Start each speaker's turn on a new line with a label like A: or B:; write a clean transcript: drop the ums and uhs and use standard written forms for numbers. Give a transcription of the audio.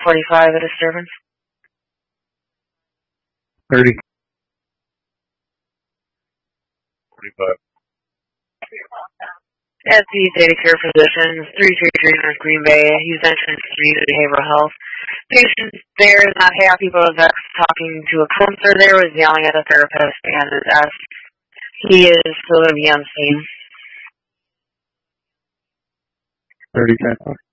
A: 45, a disturbance.
B: 30.
C: 45.
A: As the Data Care Physicians, 333 North Green Bay, Hughes Entrance Community Behavioral Health. Patient there is not happy but was talking to a counselor there, was yelling at a therapist and is asked. He is still going to be on scene.
B: 30 10.